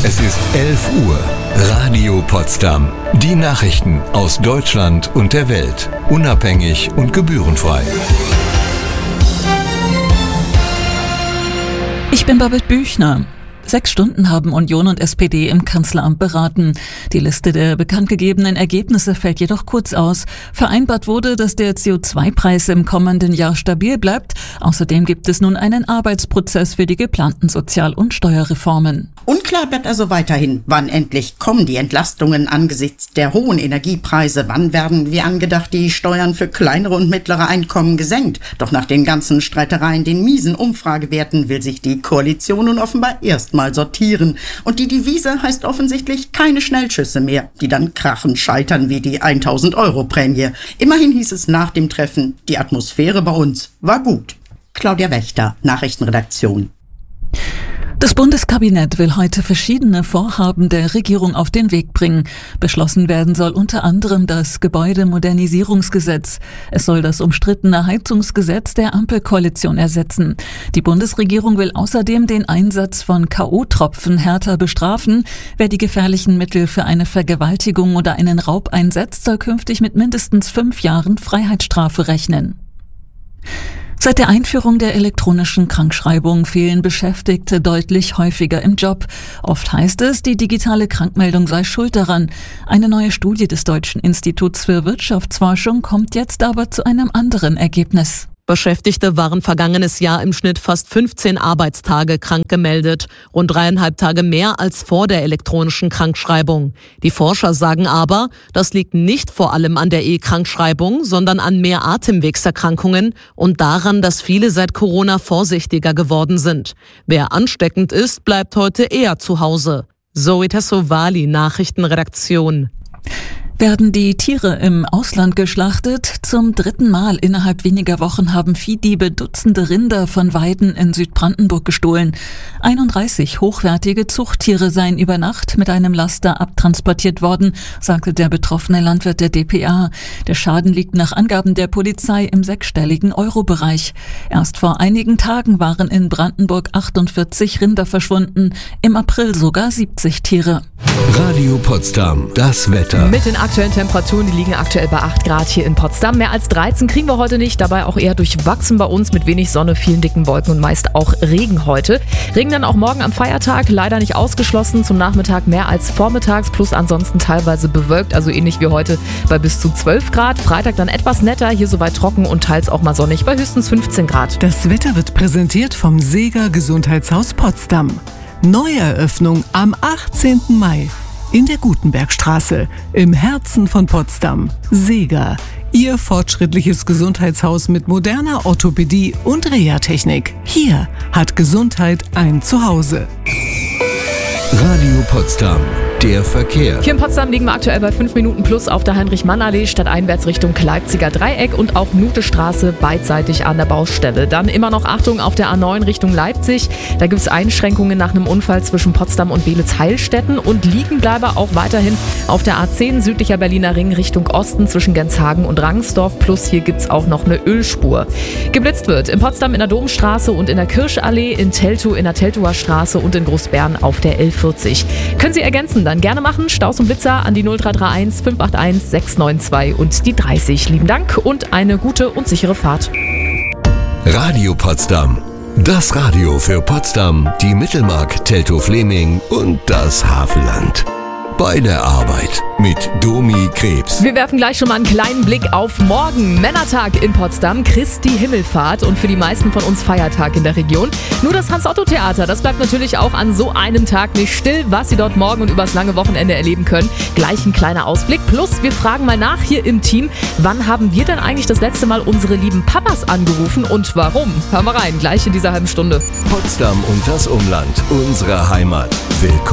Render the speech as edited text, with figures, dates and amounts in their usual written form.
Es ist 11 Uhr. Radio Potsdam. Die Nachrichten aus Deutschland und der Welt. Unabhängig und gebührenfrei. Ich bin Babette Büchner. 6 Stunden haben Union und SPD im Kanzleramt beraten. Die Liste der bekanntgegebenen Ergebnisse fällt jedoch kurz aus. Vereinbart wurde, dass der CO2-Preis im kommenden Jahr stabil bleibt. Außerdem gibt es nun einen Arbeitsprozess für die geplanten Sozial- und Steuerreformen. Unklar bleibt also weiterhin, wann endlich kommen die Entlastungen angesichts der hohen Energiepreise. Wann werden, wie angedacht, die Steuern für kleinere und mittlere Einkommen gesenkt? Doch nach den ganzen Streitereien, den miesen Umfragewerten, will sich die Koalition nun offenbar erstmal sortieren. Und die Devise heißt offensichtlich keine Schnellschüsse mehr, die dann krachend scheitern wie die 1.000-Euro-Prämie. Immerhin hieß es nach dem Treffen, die Atmosphäre bei uns war gut. Claudia Wächter, Nachrichtenredaktion. Das Bundeskabinett will heute verschiedene Vorhaben der Regierung auf den Weg bringen. Beschlossen werden soll unter anderem das Gebäudemodernisierungsgesetz. Es soll das umstrittene Heizungsgesetz der Ampelkoalition ersetzen. Die Bundesregierung will außerdem den Einsatz von K.O.-Tropfen härter bestrafen. Wer die gefährlichen Mittel für eine Vergewaltigung oder einen Raub einsetzt, soll künftig mit mindestens 5 Jahren Freiheitsstrafe rechnen. Seit der Einführung der elektronischen Krankschreibung fehlen Beschäftigte deutlich häufiger im Job. Oft heißt es, die digitale Krankmeldung sei schuld daran. Eine neue Studie des Deutschen Instituts für Wirtschaftsforschung kommt jetzt aber zu einem anderen Ergebnis. Beschäftigte waren vergangenes Jahr im Schnitt fast 15 Arbeitstage krank gemeldet, rund 3,5 Tage mehr als vor der elektronischen Krankschreibung. Die Forscher sagen aber, das liegt nicht vor allem an der E-Krankschreibung, sondern an mehr Atemwegserkrankungen und daran, dass viele seit Corona vorsichtiger geworden sind. Wer ansteckend ist, bleibt heute eher zu Hause. Zoe Tassovali, Nachrichtenredaktion. Werden die Tiere im Ausland geschlachtet? Zum 3. Mal innerhalb weniger Wochen haben Viehdiebe Dutzende Rinder von Weiden in Südbrandenburg gestohlen. 31 hochwertige Zuchttiere seien über Nacht mit einem Laster abtransportiert worden, sagte der betroffene Landwirt der dpa. Der Schaden liegt nach Angaben der Polizei im 6-stelligen Euro-Bereich. Erst vor einigen Tagen waren in Brandenburg 48 Rinder verschwunden, im April sogar 70 Tiere. Radio Potsdam, das Wetter. Mit den aktuellen Temperaturen, die liegen aktuell bei 8 Grad hier in Potsdam. Mehr als 13 kriegen wir heute nicht, dabei auch eher durchwachsen bei uns mit wenig Sonne, vielen dicken Wolken und meist auch Regen heute. Regen dann auch morgen am Feiertag, leider nicht ausgeschlossen. Zum Nachmittag mehr als vormittags, plus ansonsten teilweise bewölkt, also ähnlich wie heute bei bis zu 12 Grad. Freitag dann etwas netter, hier soweit trocken und teils auch mal sonnig bei höchstens 15 Grad. Das Wetter wird präsentiert vom Seeger Gesundheitshaus Potsdam. Neueröffnung am 18. Mai in der Gutenbergstraße im Herzen von Potsdam. Seeger, Ihr fortschrittliches Gesundheitshaus mit moderner Orthopädie und Reha-Technik. Hier hat Gesundheit ein Zuhause. Radio Potsdam. Der Verkehr. Hier in Potsdam liegen wir aktuell bei 5 Minuten plus auf der Heinrich-Mann-Allee stadteinwärts Richtung Leipziger Dreieck und auch Nutestraße beidseitig an der Baustelle. Dann immer noch Achtung auf der A9 Richtung Leipzig. Da gibt es Einschränkungen nach einem Unfall zwischen Potsdam und Beelitz-Heilstätten und Liegenbleiber auch weiterhin auf der A10 südlicher Berliner Ring Richtung Osten zwischen Genshagen und Rangsdorf. Plus hier gibt es auch noch eine Ölspur. Geblitzt wird in Potsdam in der Domstraße und in der Kirschallee, in Teltow in der Teltower Straße und in Großbären auf der L40. Können Sie ergänzen? Dann gerne machen. Staus und Blitzer an die 0331 581 692 und die 30. Lieben Dank und eine gute und sichere Fahrt. Radio Potsdam. Das Radio für Potsdam, die Mittelmark, Teltow-Fleming und das Havelland. Bei der Arbeit mit Domi Krebs. Wir werfen gleich schon mal einen kleinen Blick auf morgen. Männertag in Potsdam, Christi Himmelfahrt und für die meisten von uns Feiertag in der Region. Nur das Hans-Otto-Theater, das bleibt natürlich auch an so einem Tag nicht still, was Sie dort morgen und übers lange Wochenende erleben können. Gleich ein kleiner Ausblick. Plus, wir fragen mal nach hier im Team, wann haben wir denn eigentlich das letzte Mal unsere lieben Papas angerufen und warum? Hören wir rein, gleich in dieser halben Stunde. Potsdam und das Umland, unsere Heimat. Willkommen.